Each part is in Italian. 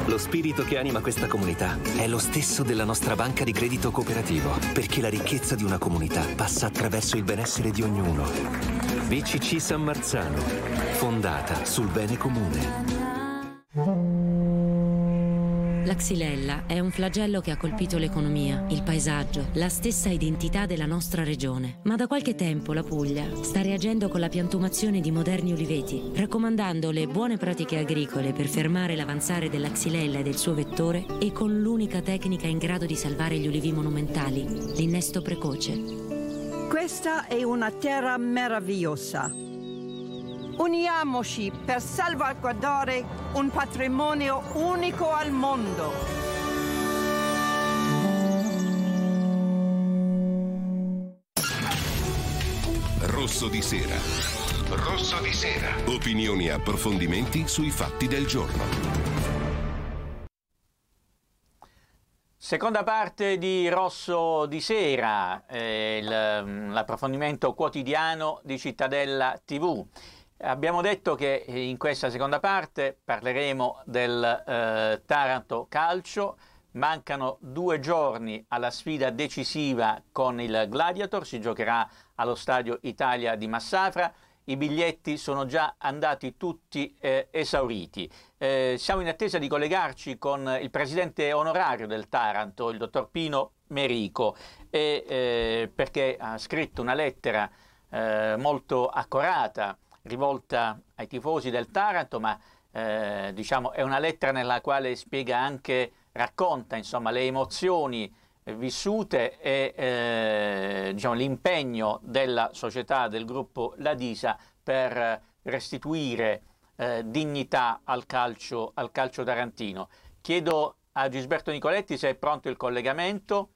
Lo spirito che anima questa comunità è lo stesso della nostra banca di credito cooperativo, perché la ricchezza di una comunità passa attraverso il benessere di ognuno. BCC San Marzano, fondata sul bene comune. La xylella è un flagello che ha colpito l'economia, il paesaggio, la stessa identità della nostra regione. Ma da qualche tempo la Puglia sta reagendo con la piantumazione di moderni oliveti, raccomandando le buone pratiche agricole per fermare l'avanzare della xylella e del suo vettore e con l'unica tecnica in grado di salvare gli ulivi monumentali, l'innesto precoce. Questa è una terra meravigliosa. Uniamoci per salvaguardare un patrimonio unico al mondo. Rosso di sera. Rosso di sera. Opinioni e approfondimenti sui fatti del giorno. Seconda parte di Rosso di Sera, l'approfondimento quotidiano di Cittadella TV. Abbiamo detto che in questa seconda parte parleremo del Taranto Calcio. Mancano 2 giorni alla sfida decisiva con il Gladiator, si giocherà allo Stadio Italia di Massafra. I biglietti sono già andati tutti esauriti. Siamo in attesa di collegarci con il presidente onorario del Taranto, il dottor Pino Merico, perché ha scritto una lettera molto accorata, rivolta ai tifosi del Taranto, ma diciamo è una lettera nella quale spiega anche, racconta insomma le emozioni vissute e diciamo, l'impegno della società, del gruppo Ladisa per restituire dignità al calcio tarantino. Chiedo a Gisberto Nicoletti se è pronto il collegamento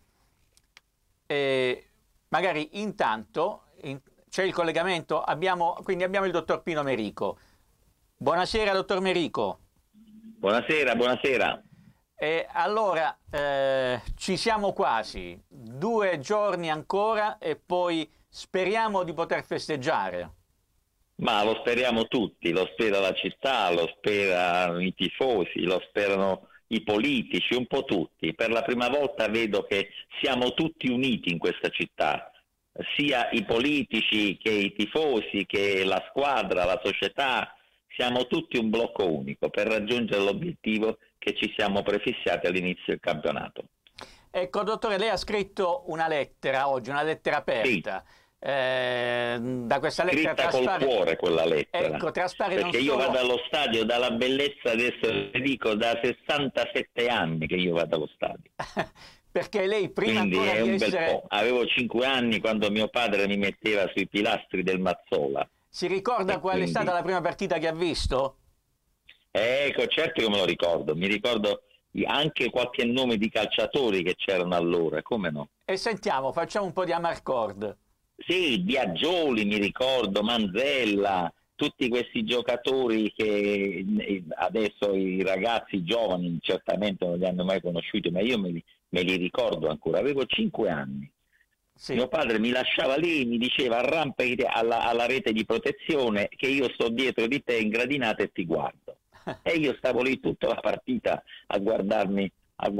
e magari intanto c'è il collegamento, quindi abbiamo il dottor Pino Merico. Buonasera dottor Merico. Buonasera, buonasera. Allora, ci siamo quasi, 2 giorni ancora e poi speriamo di poter festeggiare. Ma lo speriamo tutti, lo spera la città, lo sperano i tifosi, lo sperano i politici, un po' tutti. Per la prima volta vedo che siamo tutti uniti in questa città, sia i politici che i tifosi, che la squadra, la società, siamo tutti un blocco unico per raggiungere l'obiettivo che ci siamo prefissati all'inizio del campionato. Ecco, dottore, lei ha scritto una lettera oggi, una lettera aperta. Sì. Da questa lettera scritta col cuore quella lettera, ecco, traspare perché non io solo... vado allo stadio dalla bellezza, adesso vi dico, da 67 anni che io vado allo stadio. Perché lei prima quindi ancora è di un essere... bel po'. Avevo 5 anni quando mio padre mi metteva sui pilastri del Mazzola. Si ricorda qual è stata la prima partita che ha visto? Ecco, certo che me lo ricordo, mi ricordo anche qualche nome di calciatori che c'erano allora, come no? E sentiamo, facciamo un po' di Amarcord. Sì, Biagioli mi ricordo, Manzella, tutti questi giocatori che adesso i ragazzi giovani certamente non li hanno mai conosciuti, ma io me li ricordo ancora, avevo 5 anni. Sì. Mio padre mi lasciava lì, mi diceva arrampati alla rete di protezione che io sto dietro di te in gradinata e ti guardo. E io stavo lì tutta la partita a guardarmi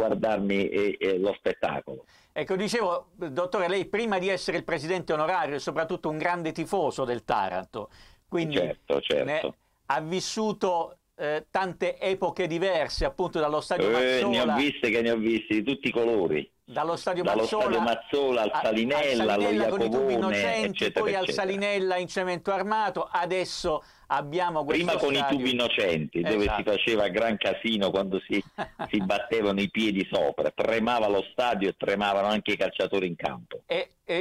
lo spettacolo. Ecco, dicevo, dottore, lei prima di essere il presidente onorario è soprattutto un grande tifoso del Taranto, quindi certo. Ha vissuto tante epoche diverse, appunto dallo Stadio Mazzola. Ne ho viste di tutti i colori. Dallo Stadio Mazzola al Salinella, allo Iacovone, con i tubi innocenti, eccetera, poi eccetera. Al Salinella in cemento armato, adesso abbiamo questo prima con stadio. I tubi innocenti, dove si faceva gran casino quando si battevano i piedi sopra, tremava lo stadio e tremavano anche i calciatori in campo. E